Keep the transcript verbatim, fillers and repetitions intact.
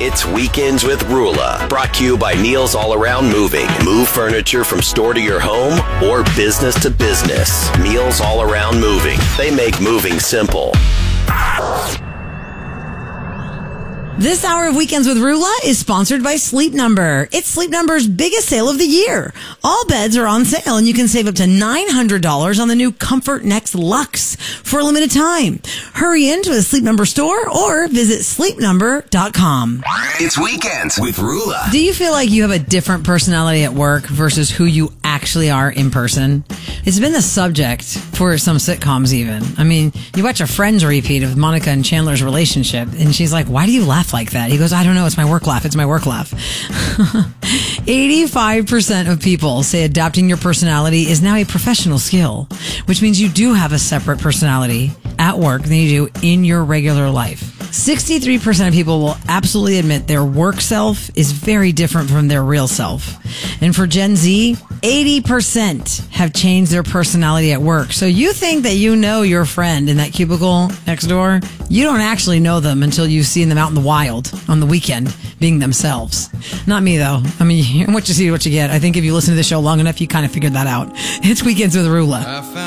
It's Weekends with Rula, brought to you by Neil's All Around Moving. Move furniture from store to your home or business to business. Neil's All Around Moving. They make moving simple. This hour of Weekends with Rula is sponsored by Sleep Number. It's Sleep Number's biggest sale of the year. All beds are on sale, and you can save up to nine hundred dollars on the new Comfort Next Luxe for a limited time. Hurry into a Sleep Number store or visit sleep number dot com. It's Weekends with Rula. Do you feel like you have a different personality at work versus who you actually are in person? It's been the subject for some sitcoms even. I mean, you watch a Friends repeat of Monica and Chandler's relationship, and she's like, why do you laugh like that? He goes, I don't know. It's my work laugh. It's my work laugh. eighty-five percent of people say adapting your personality is now a professional skill, which means you do have a separate personality at work than you do in your regular life. sixty-three percent of people will absolutely admit their work self is very different from their real self. And for Gen Z, eighty percent have changed their personality at work. So you think that you know your friend in that cubicle next door? You don't actually know them until you've seen them out in the wild on the weekend being themselves. Not me, though. I mean, what you see, what you get. I think if you listen to the show long enough, you kind of figured that out. It's Weekends with Rula.